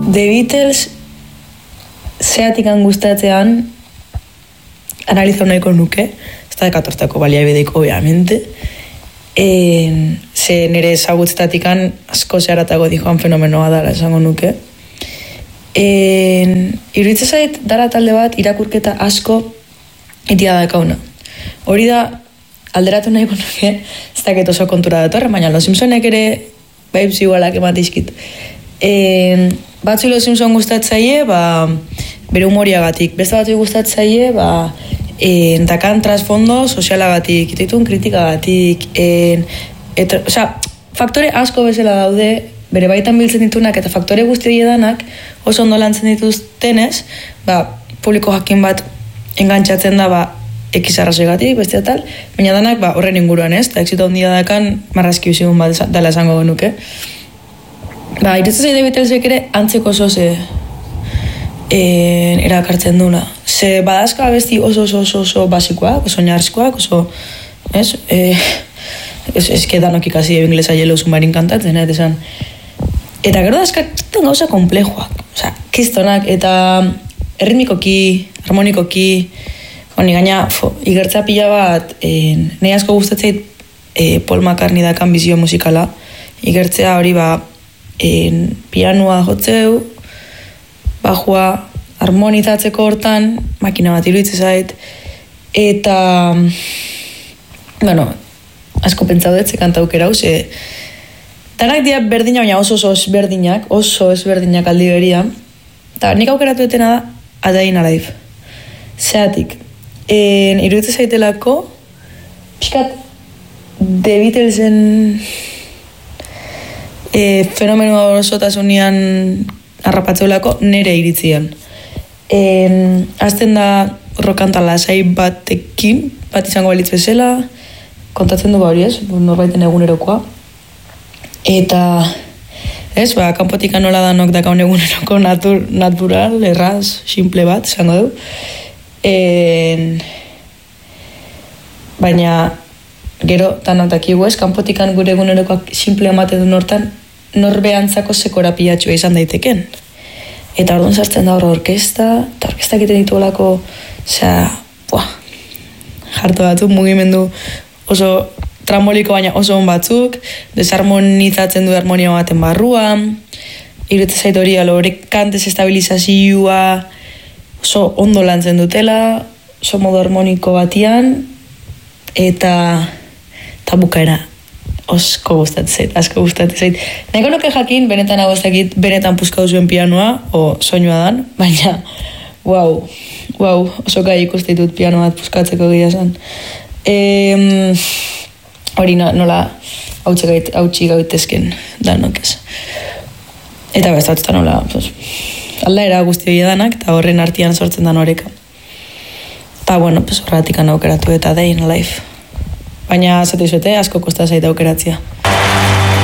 The Beatles zeatik gustatzean analizau nahiko nuke, ez da dekatortako baliabideiko, obviamente, ze nire ezagutzetatik asko zeharatago dijoan fenomenoa dara esango nuke. Iruditzen zait, dara talde bat irakurketa asko itia dakauna. Hori da, alderatu nahiko nuke, ez dakit oso kontura datorren, baina Los Simpsonek ere vibes igualak ematizkit. Batzu Los Simpson gustatzaie, bere humoriagatik. Beste batzu gustatzaie, dakan trasfondo sozialagatik, ditun kritikagatik, faktore asko bezala daude, bere baitan biltzen ditunak eta faktore guzti danak oso ondo lantzen dituztenez, publiko jakin bat engantzatzen da X arrazoigatik, beste tal, baina danak horren inguruan ez, eta exito handia dakan marrazki bizigun bat dela esango genuke. Irutzen zaide Beatlesek ere antzeko zoze erakartzen duna. Ze badazka abesti oso basikoak, oso oinarrizkoak, oso, ez? Ez que danok ikasi inglesa Yellow Submarine kantatzen, esan. Eta gero dazka gauza komplejoak, kistonak, eta erritmikoki, harmonikoki, honi gaina, igertza pila bat, nahi asko gustatzeit Paul McCartney dakan bizio musikala, igertzea hori pianoa jotzeu, bajua harmonizatzeko hortan, makina bat iruditzen zait, eta, asko pentsaudet, ze kanta aukera, tanak dira berdinak, baina oso ezberdinak aldi berian, eta nik aukeratu etena da, A Day in a Life. Zeatik, iruditzen zaitelako, pixkat, The Beatlesen fenomeno osotasunean harrapatzeulako nere iritzian. Azten da rokanta lasai batekin, bat izango balitz bezala, kontatzen du hori ez, norbaiten egunerokoa. Eta, ez, kanpotik nola danok dakaun eguneroko natural, erraz, simple bat, izango du. Baina, gero, tanok dakigu ez, kanpotikan gure egunerokoak simple ematen du nortan, norbeantzako sekora pilatxua izan daiteken. Eta orduan sartzen da orkesta, eta orkesta egiten dituolako, jartu batzuk, mugimendu oso tramboliko baina oso on batzuk, desharmonizatzen du harmonia baten barruan, iruditzen zait hori horrek kantez estabilizazioa oso ondo lantzen dutela, oso modu harmoniko batian, eta bukaera asko gustatzen zait. Nahiko nuke jakin, benetan hau ez dakit, benetan puzkatu zuen pianoa, o soinua dan, baina, oso gai ikustitut piano bat puzkatzeko gira zen. Hori nola hautsi gaitezken danok ez. Eta bestatuta nola, aldaera guzti hori danak, eta horren artian sortzen dan horeka. Eta, horretik aukeratu eta Day in a Life. Baina, zatu izuete, asko kosta zaita aukeratzea.